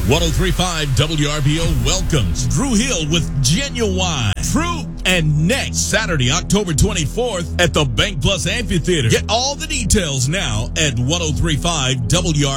1035 WRBO welcomes Drew Hill with Genuine, True, and next Saturday, October 24th at the Bank Plus Amphitheater. Get all the details now at 1035WRBO.com.